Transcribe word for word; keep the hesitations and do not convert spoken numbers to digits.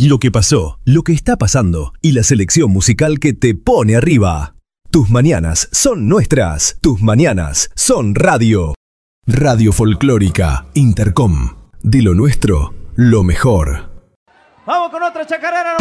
lo que pasó, lo que está pasando y la selección musical que te pone arriba. Tus mañanas son nuestras, tus mañanas son radio. Radio Folclórica Intercom. De lo nuestro, lo mejor. Vamos con otra chacarera.